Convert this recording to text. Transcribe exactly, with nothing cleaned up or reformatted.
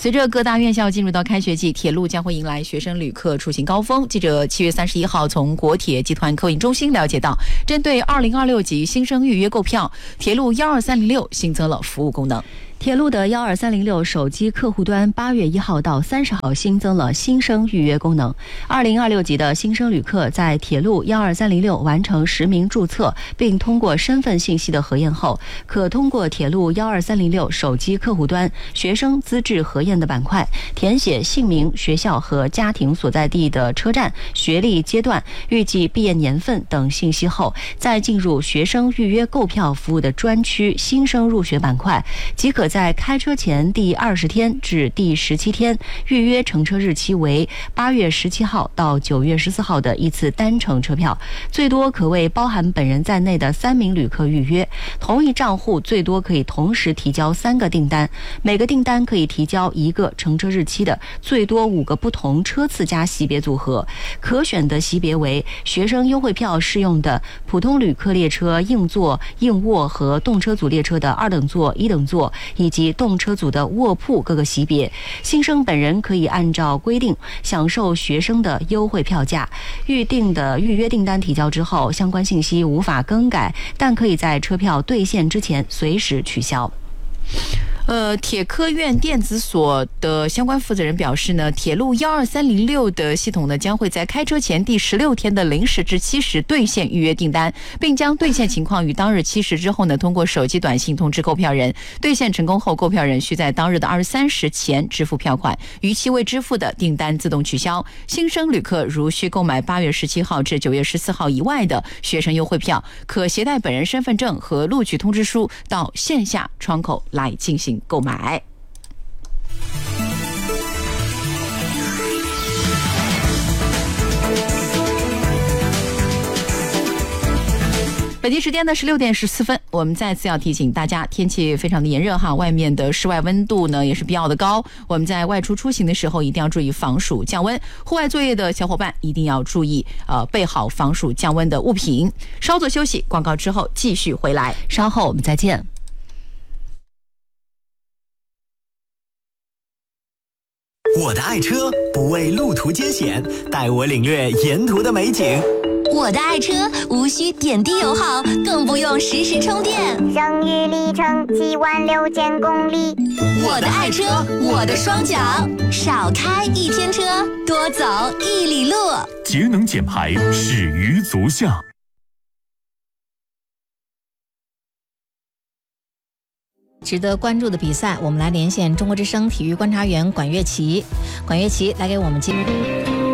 随着各大院校进入到开学季，铁路将会迎来学生旅客出行高峰。记者七月三十一号从国铁集团客运中心了解到，针对二零二六级新生预约购票，铁路一二三零六新增了服务功能。 铁路的一二三零六手机客户端八月一号到三十号新增了新生预约功能。二零二六级的新生旅客在铁路一二三零六完成实名注册，并通过身份信息的核验后，可通过铁路一二三零六手机客户端学生资质核验的板块，填写姓名、学校和家庭所在地的车站、学历阶段、预计毕业年份等信息后，再进入学生预约购票服务的专区新生入学板块，即可在开车前第二十天至第十七天，预约乘车日期为八月十七号到九月十四号的一次单程车票，最多可为包含本人在内的三名旅客预约。同一账户最多可以同时提交三个订单，每个订单可以提交一个乘车日期的最多五个不同车次加级别组合，可选的级别为学生优惠票适用的普通旅客列车硬座、硬卧和动车组列车的二等座、一等座，以及动车组的卧铺各个级别。新生本人可以按照规定享受学生的优惠票价。预定的预约订单提交之后，相关信息无法更改，但可以在车票兑现之前随时取消。 呃，铁科院电子所的相关负责人表示呢，铁路一二三零六的系统呢将会在开车前第十六天的零时至七时兑现预约订单，并将兑现情况于当日七时之后呢通过手机短信通知购票人。兑现成功后，购票人需在当日的二十三时前支付票款，逾期未支付的订单自动取消。新生旅客如需购买八月十七号至九月十四号以外的学生优惠票，可携带本人身份证和录取通知书到线下窗口来进行购买。北京时间的十六点十四分，我们再次要提醒大家，天气非常的炎热哈，外面的室外温度呢也是比较的高，我们在外出出行的时候一定要注意防暑降温。户外作业的小伙伴一定要注意呃备好防暑降温的物品。稍作休息，广告之后继续回来， 稍后我们再见。 我的爱车不畏路途艰险，带我领略沿途的美景。 我的爱车无需点滴油耗，更不用实时充电， 剩余里程七万六千公里。 我的爱车，我的双脚，少开一天车，多走一里路。 节能减排，始于足下。 值得关注的比赛，我们来连线中国之声体育观察员管乐琪。管乐琪来给我们介绍。